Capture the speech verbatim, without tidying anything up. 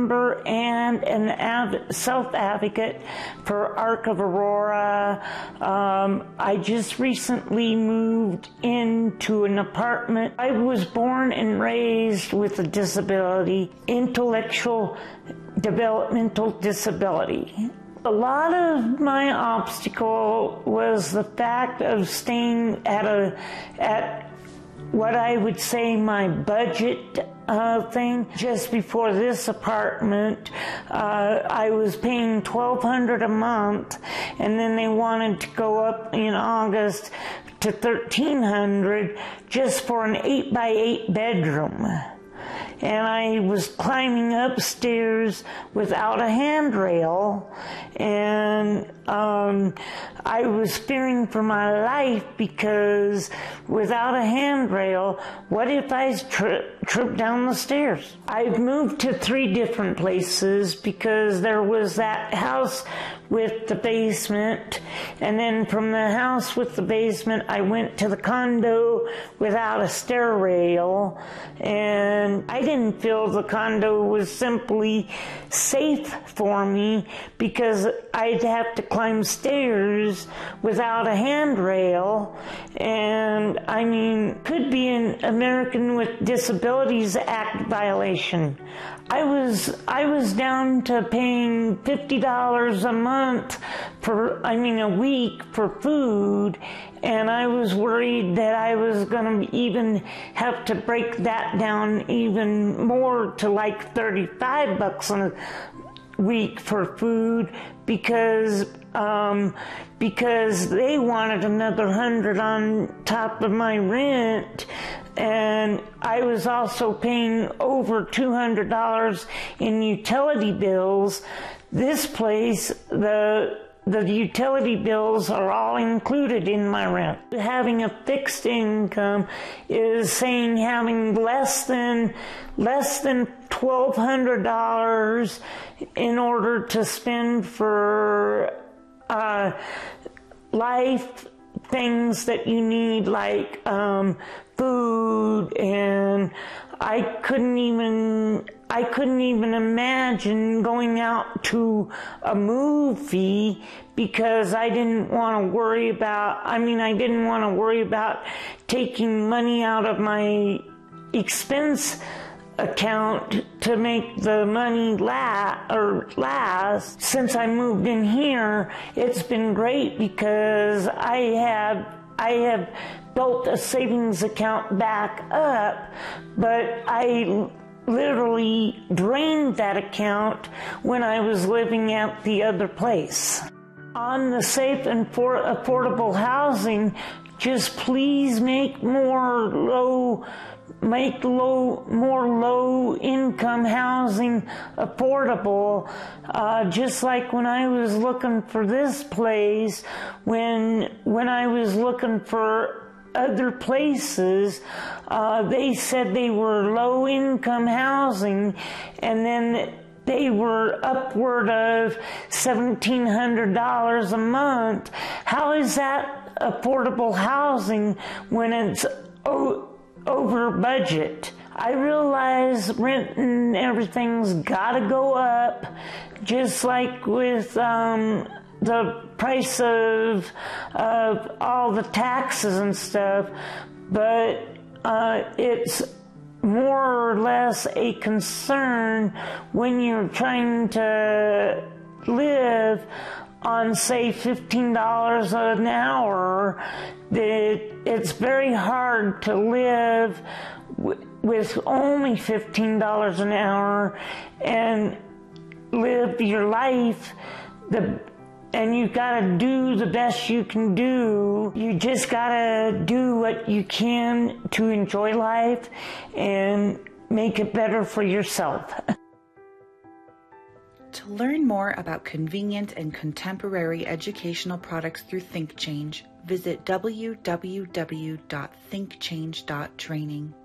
member and an av- self-advocate for Arc of Aurora. Um, I just recently moved into an apartment. I was born and raised with a disability, intellectual developmental disability. A lot of my obstacle was the fact of staying at a at what I would say my budget uh, thing. Just before this apartment, uh, I was paying twelve hundred dollars a month, and then they wanted to go up in August to thirteen hundred dollars just for an eight by eight bedroom. And I was climbing upstairs without a handrail, and um, I was fearing for my life because without a handrail, what if I tri- tripped down the stairs? I've moved to three different places because there was that house with the basement, and then from the house with the basement, I went to the condo without a stair rail, and I didn't feel the condo was simply safe for me because I'd have to climb stairs without a handrail, and I mean, could be an American with Disabilities Act violation. I was I was down to paying fifty dollars a month for, I mean a week for food, and I was worried that I was going to even have to break that down even more to like thirty-five bucks a week for food because um, because they wanted another hundred on top of my rent. And I was also paying over two hundred dollars in utility bills. This place, the the utility bills are all included in my rent. Having a fixed income is saying having less than less than twelve hundred dollars in order to spend for uh, life things that you need, like um, food, and I couldn't even I couldn't even imagine going out to a movie because I didn't want to worry about I mean I didn't want to worry about taking money out of my expense account to make the money la- or last. Since I moved in here, it's been great because I have I have built a savings account back up, but I literally drained that account when I was living at the other place. On the safe and for affordable housing, just please make more low make low, more low-income housing affordable. Uh, just like when I was looking for this place, when when I was looking for other places, uh, they said they were low-income housing, and then they were upward of seventeen hundred dollars a month. How is that affordable housing when it's oh, over budget? I realize rent and everything's gotta go up, just like with um, the price of, of all the taxes and stuff, but uh, it's more or less a concern when you're trying to live on, say, fifteen dollars an hour, that it's very hard to live w- with only fifteen dollars an hour and live your life. The And you gotta do the best you can do. You just gotta do what you can to enjoy life and make it better for yourself. To learn more about convenient and contemporary educational products through ThinkChange, visit w w w dot think change dot training.